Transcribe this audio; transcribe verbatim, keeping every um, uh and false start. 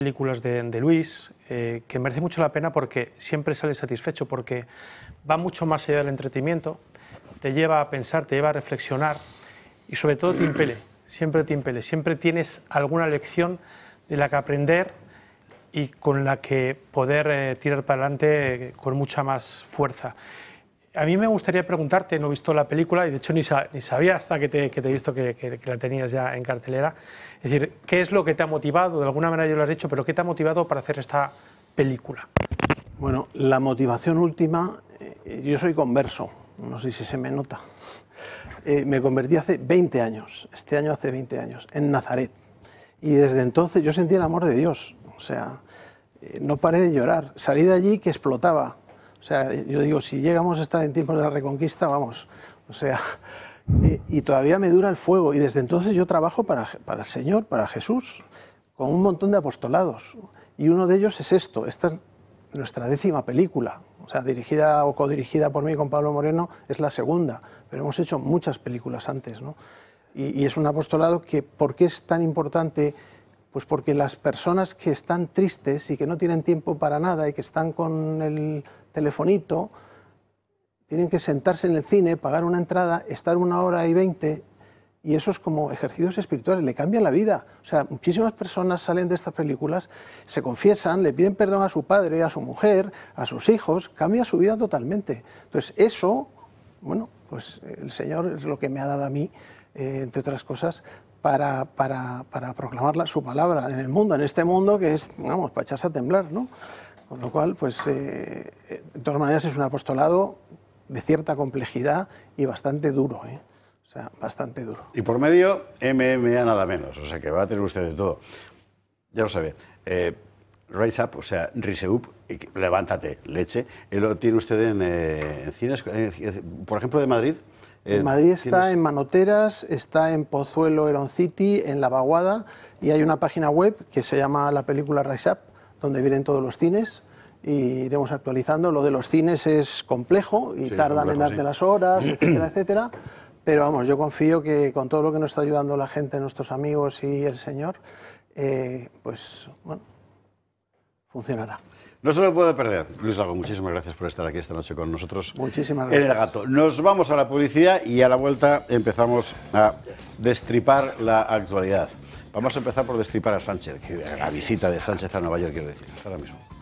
películas de, de Luis, eh, que merece mucho la pena porque siempre sales satisfecho, porque va mucho más allá del entretenimiento, te lleva a pensar, te lleva a reflexionar y sobre todo te impele, siempre te impele, siempre tienes alguna lección de la que aprender y con la que poder eh, tirar para adelante eh, con mucha más fuerza. A mí me gustaría preguntarte, no he visto la película y de hecho ni, sa ni sabía hasta que te, que te he visto que, que, que la tenías ya en cartelera. Es decir, ¿qué es lo que te ha motivado? De alguna manera ya lo has dicho, pero ¿qué te ha motivado para hacer esta película? Bueno, la motivación última, eh, yo soy converso, no sé si se me nota. Eh, me convertí hace veinte años, este año hace veinte años, en Nazaret. Y desde entonces yo sentí el amor de Dios, o sea, eh, no paré de llorar. Salí de allí que explotaba. O sea, yo digo, si llegamos a estar en tiempos de la Reconquista, vamos, o sea, eh, y todavía me dura el fuego. Y desde entonces yo trabajo para, para el Señor, para Jesús, con un montón de apostolados. Y uno de ellos es esto, esta es nuestra décima película. O sea, dirigida o codirigida por mí con Pablo Moreno, es la segunda, pero hemos hecho muchas películas antes, ¿no? Y, y es un apostolado que, ¿por qué es tan importante? Pues porque las personas que están tristes y que no tienen tiempo para nada y que están con el telefonito, tienen que sentarse en el cine, pagar una entrada, estar una hora y veinte, y eso es como ejercicios espirituales, le cambian la vida. O sea, muchísimas personas salen de estas películas, se confiesan, le piden perdón a su padre, a su mujer, a sus hijos, cambia su vida totalmente. Entonces eso, bueno, pues el Señor es lo que me ha dado a mí, eh, entre otras cosas, para, para, para proclamar la, su palabra en el mundo, en este mundo que es, vamos, para echarse a temblar, ¿no? Con lo cual, pues, eh, de todas maneras es un apostolado de cierta complejidad y bastante duro, ¿eh? O sea, bastante duro. Y por medio, M M A nada menos, o sea que va a tener usted de todo. Ya lo sabe, eh, Rise Up, o sea, Rise Up, levántate, leche, eh, lo tiene usted en, eh, en cines, eh, por ejemplo, de Madrid. Eh, en Madrid está ¿tienes? En Manoteras, está en Pozuelo, Heron City, en La Vaguada, y hay una página web que se llama La Película Rise Up, donde vienen todos los cines y iremos actualizando. Lo de los cines es complejo y sí, tardan complejo, en darte sí. las horas, etcétera, etcétera. Pero vamos, yo confío que con todo lo que nos está ayudando la gente, nuestros amigos y el Señor, eh, pues bueno, funcionará. No se lo puede perder. Luis Lago, muchísimas gracias por estar aquí esta noche con nosotros. Muchísimas gracias. En El Gato. Nos vamos a la publicidad y a la vuelta empezamos a destripar la actualidad. Vamos a empezar por destripar a Sánchez, que la visita de Sánchez a Nueva York, quiero decir. Hasta ahora mismo.